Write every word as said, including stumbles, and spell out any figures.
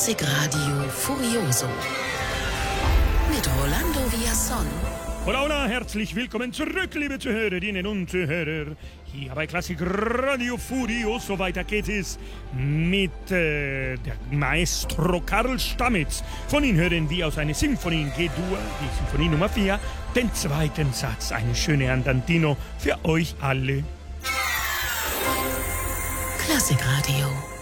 Klassikradio Furioso mit Rolando Villazón. Hola, hola, herzlich willkommen zurück, liebe Zuhörerinnen und Zuhörer. Hier bei Klassikradio Furioso. Weiter geht es mit äh, der Maestro Karl Stamitz. Von ihm hören wir aus einer Symphonie in G-Dur, die Symphonie Nummer vier, den zweiten Satz. Eine schöne Andantino für euch alle. Klassikradio.